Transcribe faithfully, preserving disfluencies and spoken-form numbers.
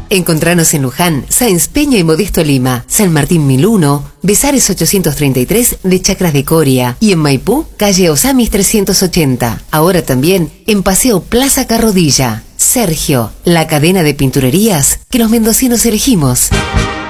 Encontranos en Luján, Sáenz Peña y Modesto Lima, San Martín mil uno, Besares ochocientos treinta y tres de Chacras de Coria y en Maipú, calle Osamis trescientos ochenta. Ahora también en Paseo Plaza Carrodilla. Sergio, la cadena de pinturerías que los mendocinos elegimos.